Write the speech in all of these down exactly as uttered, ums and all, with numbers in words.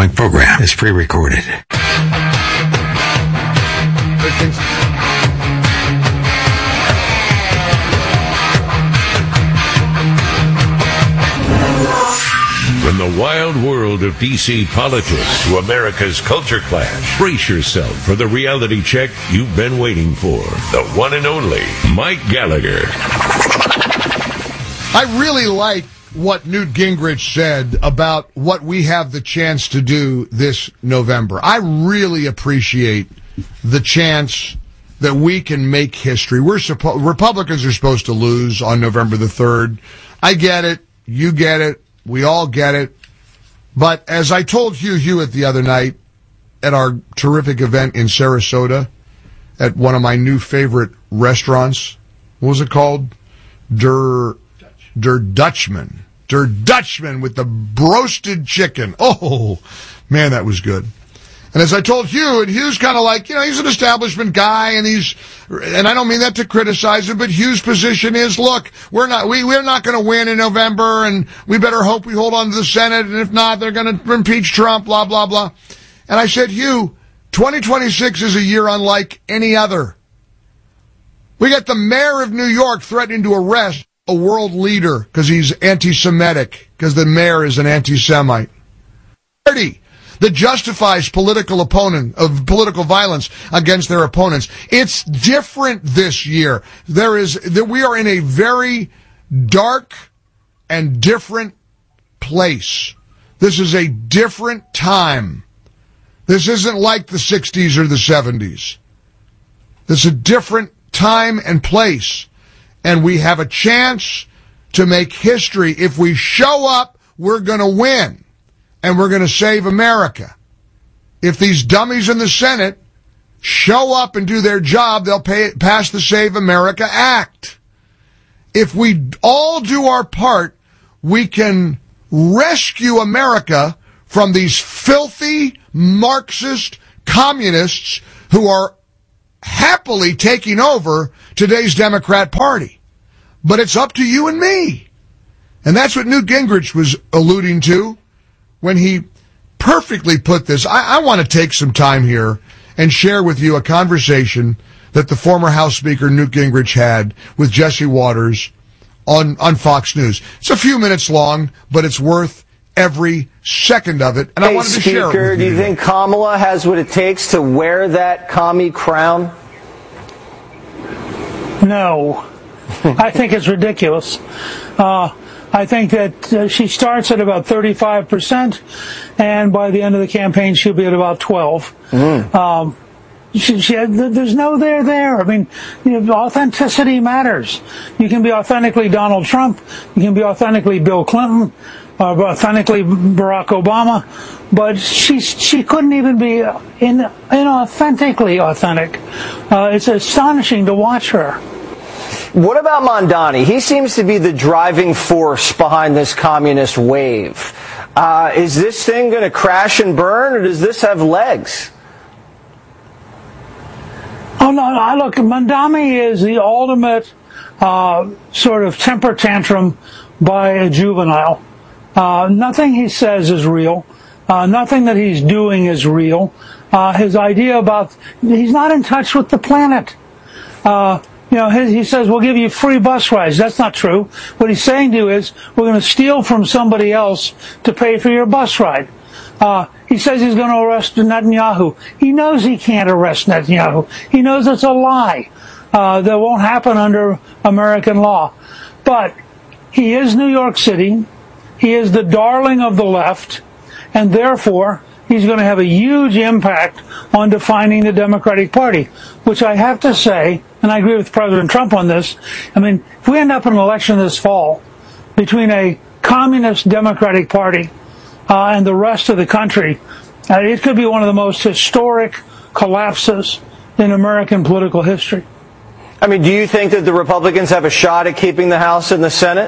following program is pre-recorded. From the wild world of D C politics to America's culture clash, brace yourself for the reality check you've been waiting for. The one and only Mike Gallagher. I really like what Newt Gingrich said about what we have the chance to do this November. I really appreciate the chance that we can make history. We're suppo- Republicans are supposed to lose on November the third. I get it. You get it. We all get it. But as I told Hugh Hewitt the other night at our terrific event in Sarasota at one of my new favorite restaurants, what was it called? Der, Der Dutchman. Der Dutchman with the broasted chicken. Oh, man, that was good. And as I told Hugh, and Hugh's kind of like, you know, he's an establishment guy, and he's, and I don't mean that to criticize him, but Hugh's position is, look, we're not, we, we're not going to win in November, and we better hope we hold on to the Senate, and if not, they're going to impeach Trump, blah, blah, blah. And I said, Hugh, twenty twenty-six is a year unlike any other. We got the mayor of New York threatening to arrest a world leader because he's anti-Semitic, because the mayor is an anti-Semite. thirty that justifies political opponent of political violence against their opponents. It's different this year. There is that we are in a very dark and different place. This is a different time. This isn't like the sixties or the seventies. This is a different time and place. And we have a chance to make history. If we show up, we're going to win. And we're going to save America. If these dummies in the Senate show up and do their job, they'll pay, pass the Save America Act. If we all do our part, we can rescue America from these filthy Marxist communists who are happily taking over today's Democrat Party. But it's up to you and me. And that's what Newt Gingrich was alluding to when he perfectly put this. I, I want to take some time here and share with you a conversation that the former House Speaker Newt Gingrich had with Jesse Waters on, on Fox News. It's a few minutes long, but it's worth every second of it. And hey, I wanted to Speaker, share it with you. do you think Kamala has what it takes to wear that commie crown? No. I think it's ridiculous. Uh, I think that uh, she starts at about thirty-five percent, and by the end of the campaign, she'll be at about twelve. Mm. Um, she, she, there's no there there. I mean, you know, authenticity matters. You can be authentically Donald Trump. You can be authentically Bill Clinton, or authentically Barack Obama. But she she couldn't even be in, inauthentically authentic. Uh, it's astonishing to watch her. What about Mondani? He seems to be the driving force behind this communist wave. Uh, is this thing going to crash and burn, or does this have legs? Oh, no, I look, Mondani is the ultimate uh, sort of temper tantrum by a juvenile. Uh, nothing he says is real. Uh, nothing that he's doing is real. Uh, his idea about, he's not in touch with the planet. Uh, You know, he says, we'll give you free bus rides. That's not true. What he's saying to you is, we're going to steal from somebody else to pay for your bus ride. Uh, he says he's going to arrest Netanyahu. He knows he can't arrest Netanyahu. He knows it's a lie. Uh, that won't happen under American law. But he is New York City. He is the darling of the left. And therefore, he's going to have a huge impact on defining the Democratic Party, which I have to say, and I agree with President Trump on this, I mean, if we end up in an election this fall between a communist Democratic Party uh, and the rest of the country, uh, it could be one of the most historic collapses in American political history. I mean, do you think that the Republicans have a shot at keeping the House and the Senate?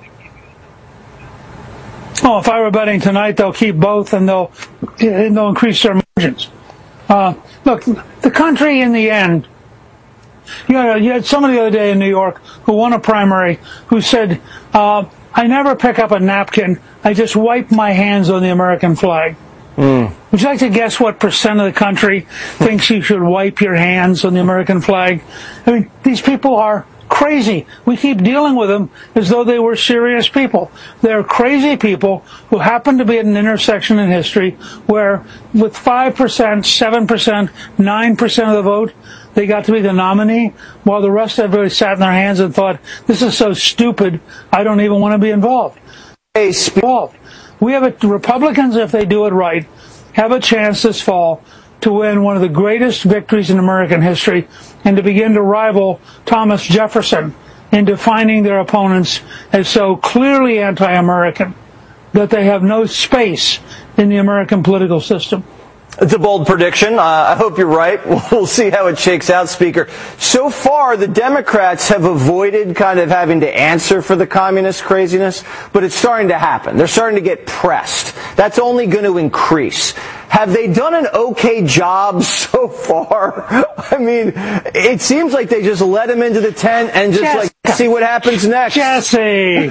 Oh, if I were betting tonight, they'll keep both, and they'll and they'll increase their margins. Uh, look, the country in the end, you had, you had somebody the other day in New York who won a primary who said, uh, I never pick up a napkin, I just wipe my hands on the American flag. Mm. Would you like to guess what percent of the country thinks you should wipe your hands on the American flag? I mean, these people are crazy. We keep dealing with them as though they were serious people. They're crazy people who happen to be at an intersection in history where with five percent, seven percent, nine percent of the vote, they got to be the nominee, while the rest of everybody sat in their hands and thought, this is so stupid, I don't even want to be involved. Involved. We have a, Republicans, if they do it right, have a chance this fall to win one of the greatest victories in American history and to begin to rival Thomas Jefferson in defining their opponents as so clearly anti-American that they have no space in the American political system. It's a bold prediction. Uh, I hope you're right. We'll see how it shakes out, Speaker. So far, the Democrats have avoided kind of having to answer for the communist craziness, but it's starting to happen. They're starting to get pressed. That's only going to increase. Have they done an okay job so far? I mean, it seems like they just let him into the tent and just Jessica. like see what happens next. Jesse!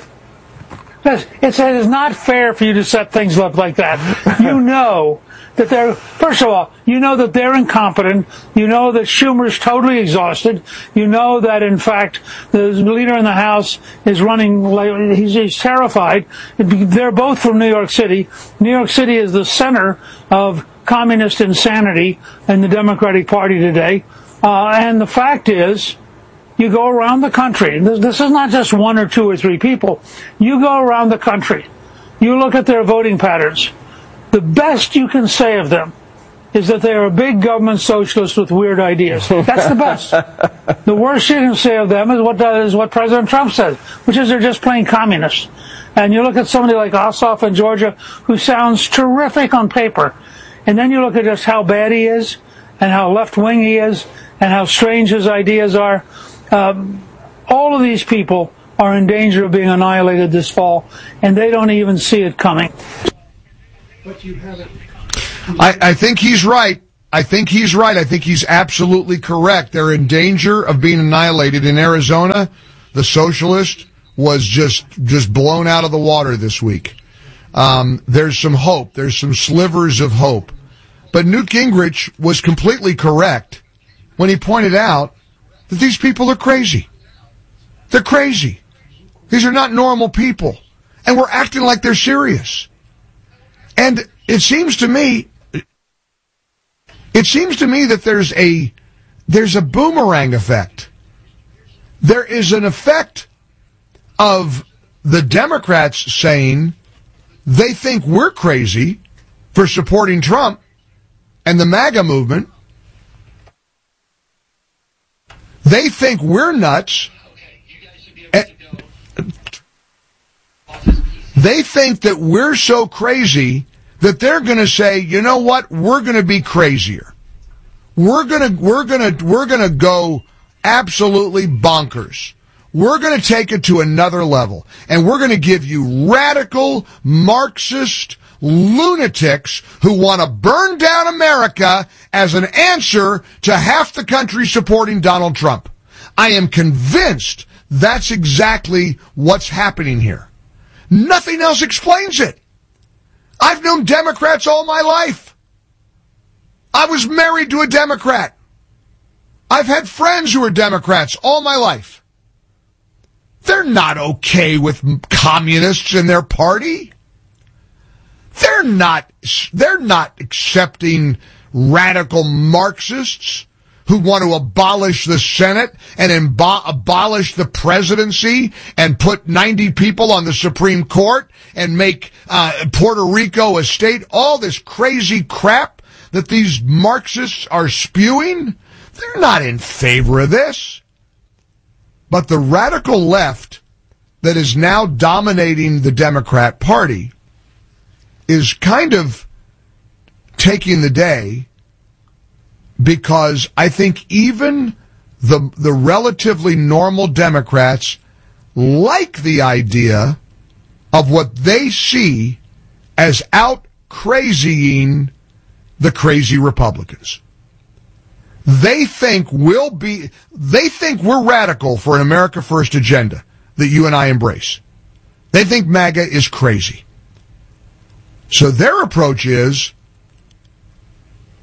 It's, it is not fair for you to set things up like that. You know that they're, first of all, you know that they're incompetent. You know that Schumer's totally exhausted. You know that, in fact, the leader in the House is running, like, he's, he's terrified. They're both from New York City. New York City is the center of communist insanity in the Democratic Party today. Uh, and the fact is, you go around the country. This, this is not just one or two or three people. You go around the country. You look at their voting patterns. The best you can say of them is that they are a big government socialist with weird ideas. That's the best. The worst you can say of them is what is what President Trump says, which is they're just plain communists. And you look at somebody like Ossoff in Georgia, who sounds terrific on paper, and then you look at just how bad he is, and how left-wing he is, and how strange his ideas are. Um, all of these people are in danger of being annihilated this fall, and they don't even see it coming. But you haven't. I, I think he's right. I think he's right. I think he's absolutely correct. They're in danger of being annihilated. In Arizona, the socialist was just just blown out of the water this week. Um, there's some hope. There's some slivers of hope. But Newt Gingrich was completely correct when he pointed out that these people are crazy. They're crazy. These are not normal people. And we're acting like they're serious. And it seems to me, it seems to me that there's a, there's a boomerang effect. There is an effect of the Democrats saying they think we're crazy for supporting Trump and the MAGA movement. They think we're nuts. They think that we're so crazy that they're going to say, you know what, we're going to be crazier. We're going to we're going to we're going to go absolutely bonkers. We're going to take it to another level, and we're going to give you radical Marxist lunatics who want to burn down America as an answer to half the country supporting Donald Trump. I am convinced that's exactly what's happening here. Nothing else explains it. I've known Democrats all my life. I was married to a Democrat. I've had friends who are Democrats all my life. They're not okay with communists in their party. They're not, they're not accepting radical Marxists who want to abolish the Senate and imbo- abolish the presidency and put ninety people on the Supreme Court and make uh, Puerto Rico a state. All this crazy crap that these Marxists are spewing, they're not in favor of this. But the radical left that is now dominating the Democrat Party is kind of taking the day, because I think even the the relatively normal Democrats like the idea of what they see as out crazying the crazy Republicans. They think we'll be, they think we're radical for an America First agenda that you and I embrace. They think MAGA is crazy. So their approach is,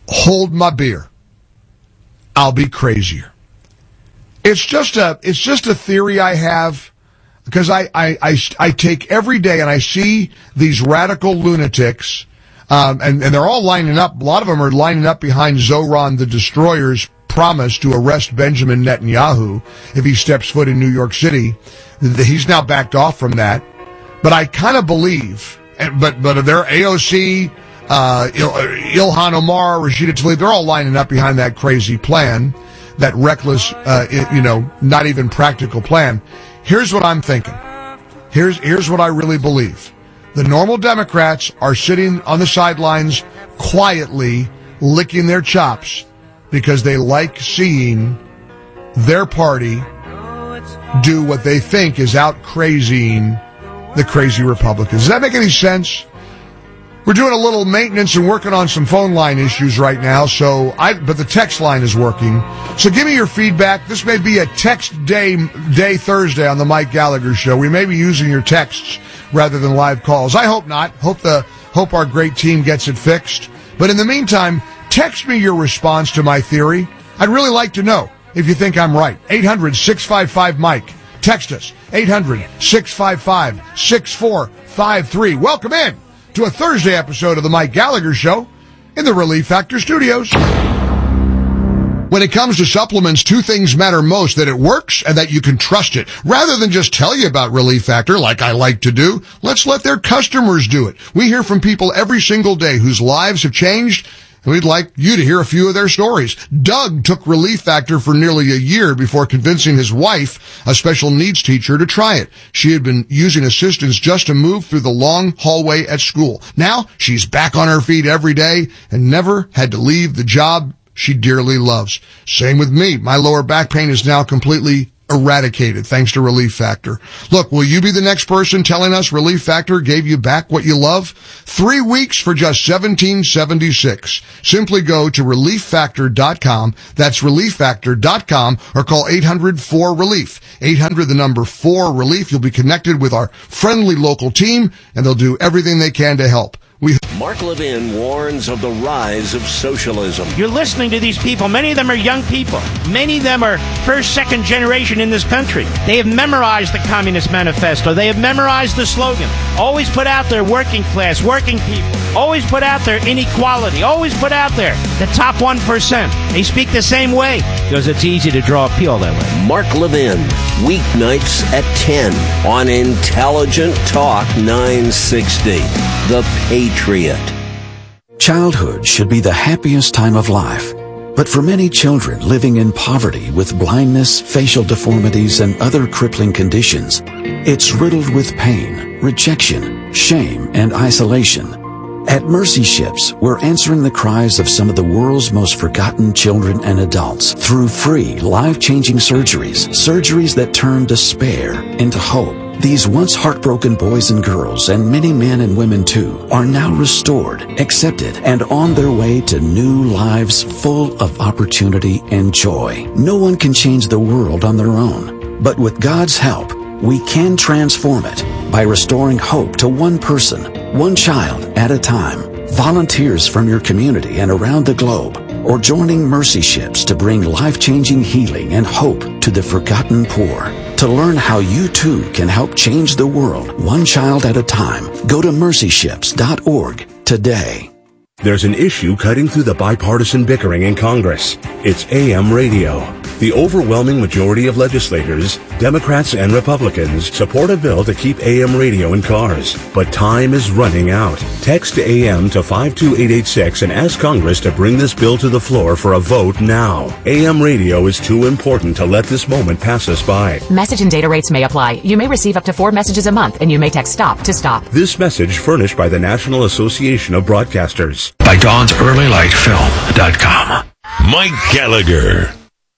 hold my beer. I'll be crazier. It's just a, it's just a theory I have, because I, I, I, I take every day and I see these radical lunatics, um, and, and they're all lining up. A lot of them are lining up behind Zoran the Destroyer's promise to arrest Benjamin Netanyahu if he steps foot in New York City. He's now backed off from that. But I kind of believe, but, but they're A O C, uh, Il, Ilhan Omar, Rashida Tlaib, they're all lining up behind that crazy plan, that reckless, uh, you know, not even practical plan. Here's what I'm thinking. Here's, here's what I really believe. The normal Democrats are sitting on the sidelines quietly licking their chops because they like seeing their party do what they think is out crazying the crazy Republicans. Does that make any sense? We're doing a little maintenance and working on some phone line issues right now, so I, but the text line is working. So give me your feedback. This may be a text day, day Thursday on the Mike Gallagher Show. We may be using your texts rather than live calls. I hope not. Hope the, hope our great team gets it fixed. But in the meantime, text me your response to my theory. I'd really like to know if you think I'm right. eight hundred, six five five, Mike. Text us. eight hundred, six five five, six four five three. Welcome in to a Thursday episode of the Mike Gallagher Show in the Relief Factor Studios. When it comes to supplements, two things matter most: that it works and that you can trust it. Rather than just tell you about Relief Factor like I like to do, let's let their customers do it. We hear from people every single day whose lives have changed, and we'd like you to hear a few of their stories. Doug took Relief Factor for nearly a year before convincing his wife, a special needs teacher, to try it. She had been using assistance just to move through the long hallway at school. Now she's back on her feet every day and never had to leave the job she dearly loves. Same with me. My lower back pain is now completely eradicated thanks to Relief Factor. Look, will you be the next person telling us Relief Factor gave you back what you love? Three weeks for just seventeen seventy-six. Simply go to relief factor dot com. That's relief factor dot com, or call eight hundred four relief. eight hundred, the number four relief. You'll be connected with our friendly local team, and they'll do everything they can to help. We Mark Levin warns of the rise of socialism. You're listening to these people. Many of them are young people. Many of them are first, second generation in this country. They have memorized the Communist Manifesto. They have memorized the slogan. Always put out there working class, working people. Always put out there inequality. Always put out there the top one percent. They speak the same way because it's easy to draw appeal that way. Mark Levin, weeknights at ten on Intelligent Talk nine sixty. The Patriot. Childhood should be the happiest time of life. But for many children living in poverty with blindness, facial deformities, and other crippling conditions, it's riddled with pain, rejection, shame, and isolation. At Mercy Ships, we're answering the cries of some of the world's most forgotten children and adults through free, life-changing surgeries, surgeries that turn despair into hope. These once heartbroken boys and girls, and many men and women too, are now restored, accepted, and on their way to new lives full of opportunity and joy. No one can change the world on their own, but with God's help, we can transform it by restoring hope to one person, one child at a time. Volunteers from your community and around the globe, or joining Mercy Ships to bring life-changing healing and hope to the forgotten poor. To learn how you too can help change the world one child at a time, go to mercy ships dot org today. There's an issue cutting through the bipartisan bickering in Congress. It's A M radio. The overwhelming majority of legislators, Democrats and Republicans, support a bill to keep A M radio in cars. But time is running out. Text A M to five two eight eight six and ask Congress to bring this bill to the floor for a vote now. A M radio is too important to let this moment pass us by. Message and data rates may apply. You may receive up to four messages a month, and you may text STOP to stop. This message furnished by the National Association of Broadcasters. By Dawn's Early Light Film dot com. Mike Gallagher.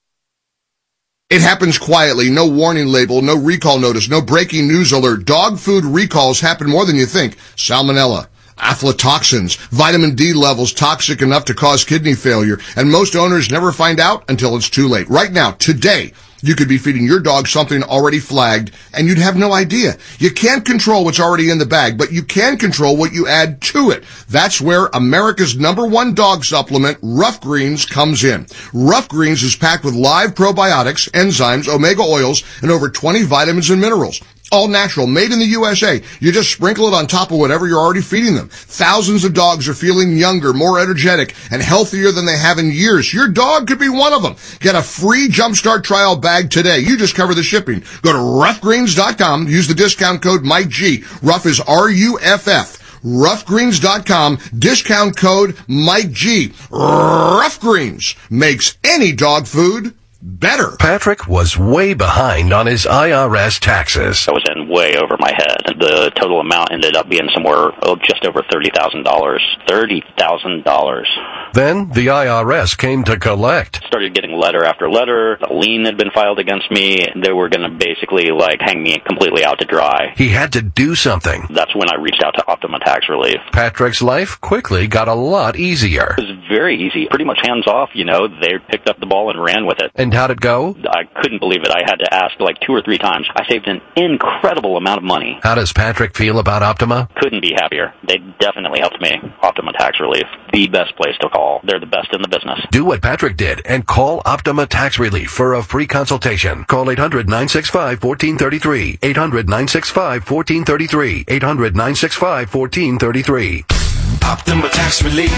It happens quietly, no warning label, no recall notice, no breaking news alert. Dog food recalls happen more than you think. Salmonella, aflatoxins, vitamin D levels toxic enough to cause kidney failure, and most owners never find out until it's too late. Right now, today, You could be feeding your dog something already flagged, and you'd have no idea. You can't control what's already in the bag, but you can control what you add to it. That's where America's number one dog supplement, Rough Greens, comes in. Rough Greens is packed with live probiotics, enzymes, omega oils, and over twenty vitamins and minerals. All natural, made in the U S A. You just sprinkle it on top of whatever you're already feeding them. Thousands of dogs are feeling younger, more energetic, and healthier than they have in years. Your dog could be one of them. Get a free Jumpstart trial bag today. You just cover the shipping. Go to rough greens dot com. Use the discount code Mike G. Rough is R U F F. rough greens dot com. Discount code Mike G. Rough Greens makes any dog food better. Patrick was way behind on his I R S taxes. I was in way over my head. The total amount ended up being somewhere oh, just over thirty thousand dollars. thirty thousand dollars. Then the I R S came to collect. Started getting letter after letter. A lien had been filed against me. They were going to basically like hang me completely out to dry. He had to do something. That's when I reached out to Optima Tax Relief. Patrick's life quickly got a lot easier. It was very easy. Pretty much hands off, you know. They picked up the ball and ran with it. And how'd it go? I couldn't believe it. I had to ask like two or three times. I saved an incredible amount of money. How does Patrick feel about Optima? Couldn't be happier. They definitely helped me. Optima Tax Relief. The best place to call. They're the best in the business. Do what Patrick did and call Optima Tax Relief for a free consultation. Call eight hundred nine six five one four three three. eight hundred nine six five one four three three. eight hundred nine six five one four three three. Optima Tax Relief.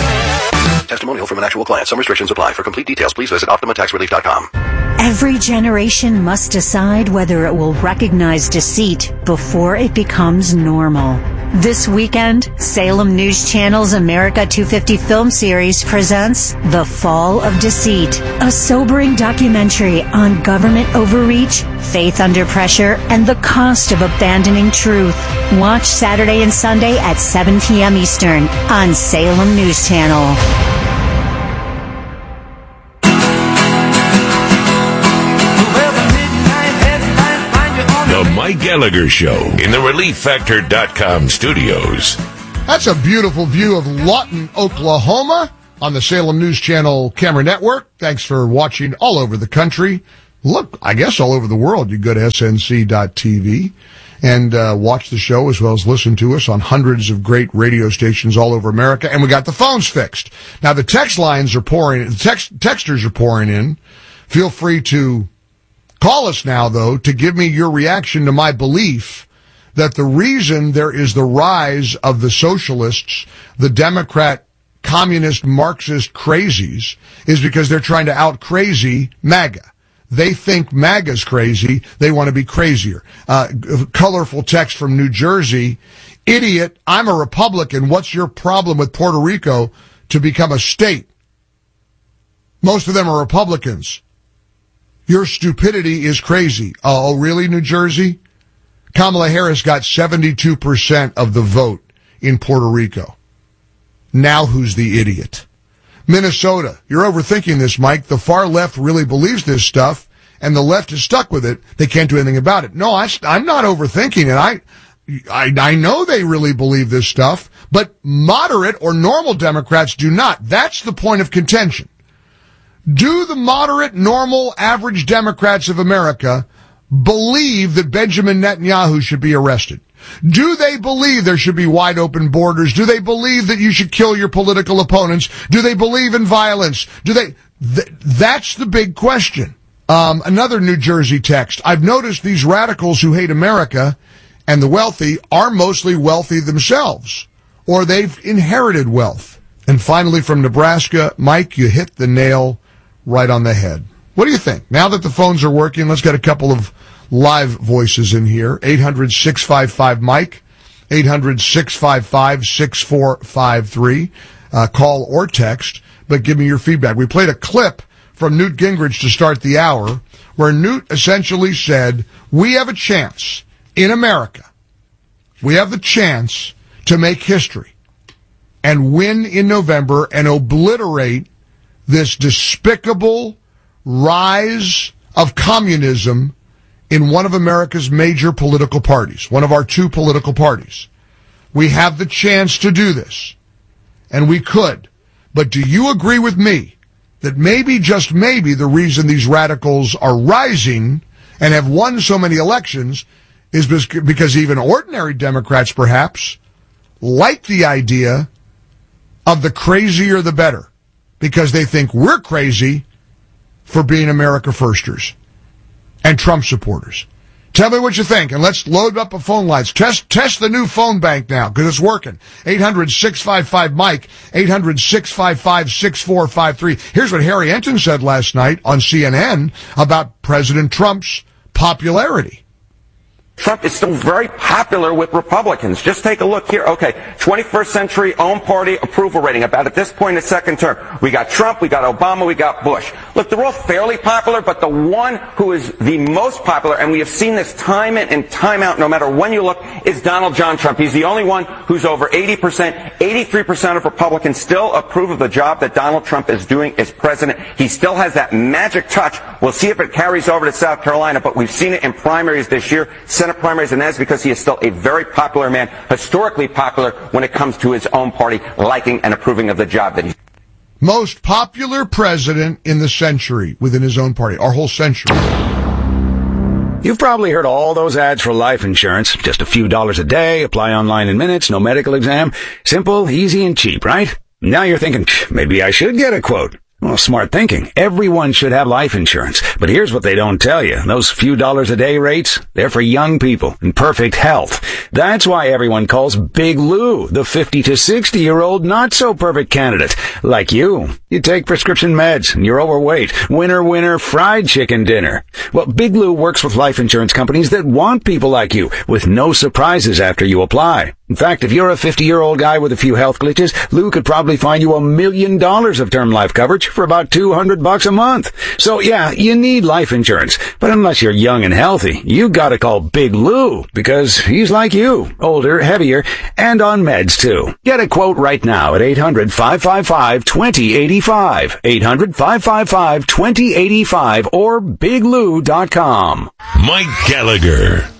Testimonial from an actual client. Some restrictions apply. For complete details, please visit optima tax relief dot com. Every generation must decide whether it will recognize deceit before it becomes normal. This weekend, Salem News Channel's America two fifty film series presents The Fall of Deceit, a sobering documentary on government overreach, faith under pressure, and the cost of abandoning truth. Watch Saturday and Sunday at seven p.m. Eastern on Salem News Channel. The Mike Gallagher Show in the relief factor dot com studios. That's a beautiful view of Lawton, Oklahoma on the Salem News Channel camera network. Thanks for watching all over the country. Look, I guess all over the world. You go to S N C dot T V and uh, watch the show as well as listen to us on hundreds of great radio stations all over America. And we got the phones fixed. Now, the text lines are pouring, the text, texters are pouring in. Feel free to call us now, though, to give me your reaction to my belief that the reason there is the rise of the socialists, the Democrat, communist, Marxist crazies, is because they're trying to out-crazy MAGA. They think MAGA's crazy. They want to be crazier. Uh, colorful text from New Jersey. Idiot, I'm a Republican. What's your problem with Puerto Rico to become a state? Most of them are Republicans. Your stupidity is crazy. Oh, really, New Jersey? Kamala Harris got seventy-two percent of the vote in Puerto Rico. Now who's the idiot? Minnesota, you're overthinking this, Mike. The far left really believes this stuff, and the left is stuck with it. They can't do anything about it. No, I, I'm not overthinking it. I, I, I know they really believe this stuff, but moderate or normal Democrats do not. That's the point of contention. Do the moderate, normal, average Democrats of America believe that Benjamin Netanyahu should be arrested? Do they believe there should be wide open borders? Do they believe that you should kill your political opponents? Do they believe in violence? Do they? Th- that's the big question. Um, another New Jersey text. I've noticed these radicals who hate America and the wealthy are mostly wealthy themselves, or they've inherited wealth. And finally from Nebraska, Mike, you hit the nail right on the head. What do you think? Now that the phones are working, let's get a couple of live voices in here. eight hundred six five five Mike, eight hundred six five five six four five three. Uh, call or text, but give me your feedback. We played a clip from Newt Gingrich to start the hour where Newt essentially said, we have a chance in America. We have the chance to make history and win in November and obliterate this despicable rise of communism in one of America's major political parties, one of our two political parties. We have the chance to do this, and we could. But do you agree with me that maybe, just maybe, the reason these radicals are rising and have won so many elections is because even ordinary Democrats, perhaps, like the idea of the crazier the better, because they think we're crazy for being America firsters and Trump supporters. Tell me what you think, and let's load up the phone lines. Test test the new phone bank now, because it's working. eight hundred, six five five, Mike, eight hundred, six five five, six four five three. Here's what Harry Enton said last night on C N N about President Trump's popularity. Trump is still very popular with Republicans. Just take a look here. Okay, twenty-first century own party approval rating, about at this point in the second term. We got Trump, we got Obama, we got Bush. Look, they're all fairly popular, but the one who is the most popular, and we have seen this time in and time out, no matter when you look, is Donald John Trump. He's the only one who's over eighty percent. eighty-three percent of Republicans still approve of the job that Donald Trump is doing as president. He still has that magic touch. We'll see if it carries over to South Carolina, but we've seen it in primaries this year. Senate primaries, and that's because he is still a very popular man, historically popular when it comes to his own party liking and approving of the job that he's most popular president in the century within his own party, our whole century. You've probably heard all those ads for life insurance. Just a few dollars a day, apply online in minutes, no medical exam. Simple, easy, and cheap, right? Now you're thinking, maybe I should get a quote. Well, smart thinking. Everyone should have life insurance. But here's what they don't tell you. Those few dollars a day rates, they're for young people in perfect health. That's why everyone calls Big Lou the fifty to sixty year old not so perfect candidate. Like you. You take prescription meds and you're overweight. Winner, winner, fried chicken dinner. Well, Big Lou works with life insurance companies that want people like you with no surprises after you apply. In fact, if you're a fifty year old guy with a few health glitches, Lou could probably find you a million dollars of term life coverage for about two hundred bucks a month. So yeah, you need life insurance. But unless you're young and healthy, you gotta call Big Lou, because he's like you, older, heavier, and on meds too. Get a quote right now at eight hundred, five five five, two zero eight five. eight hundred, five five five, two zero eight five or big lou dot com. Mike Gallagher.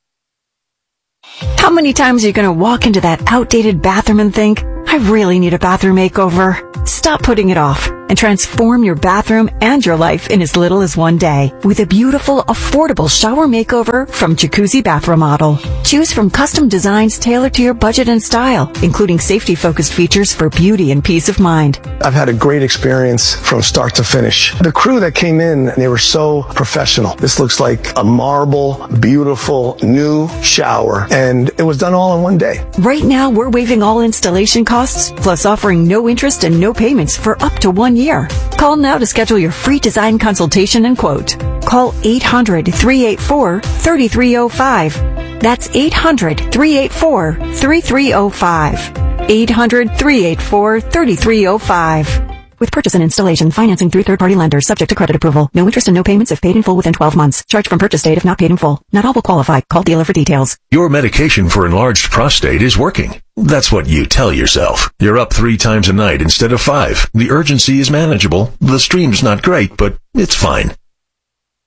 How many times are you going to walk into that outdated bathroom and think, I really need a bathroom makeover? Stop putting it off and transform your bathroom and your life in as little as one day with a beautiful, affordable shower makeover from Jacuzzi Bath Remodel. Choose from custom designs tailored to your budget and style, including safety-focused features for beauty and peace of mind. I've had a great experience from start to finish. The crew that came in, they were so professional. This looks like a marble, beautiful, new shower, and it was done all in one day. Right now, we're waiving all installation costs, plus offering no interest and no payments for up to one year. Call now to schedule your free design consultation and quote. Call eight hundred, three eight four, three three zero five. That's eight hundred, three eight four, three three zero five. eight hundred, three eight four, three three zero five. With purchase and installation, financing through third-party lenders, subject to credit approval. No interest and no payments if paid in full within twelve months. Charge from purchase date if not paid in full. Not all will qualify. Call dealer for details. Your medication for enlarged prostate is working. That's what you tell yourself. You're up three times a night instead of five. The urgency is manageable. The stream's not great, but it's fine.